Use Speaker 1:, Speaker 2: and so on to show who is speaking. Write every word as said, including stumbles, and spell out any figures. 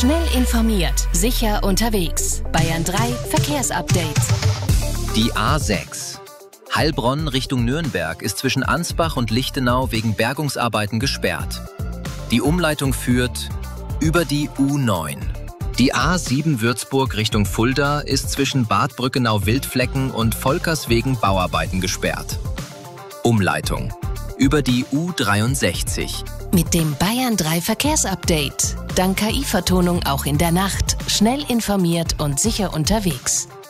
Speaker 1: Schnell informiert, sicher unterwegs. Bayern drei Verkehrsupdate.
Speaker 2: Die A sechs. Heilbronn Richtung Nürnberg ist zwischen Ansbach und Lichtenau wegen Bergungsarbeiten gesperrt. Die Umleitung führt über die U neun. Die A sieben Würzburg Richtung Fulda ist zwischen Bad Brückenau-Wildflecken und Volkers wegen Bauarbeiten gesperrt. Umleitung über die U dreiundsechzig.
Speaker 1: Mit dem Bayern drei Verkehrsupdate. Dank K I-Vertonung auch in der Nacht. Schnell informiert und sicher unterwegs.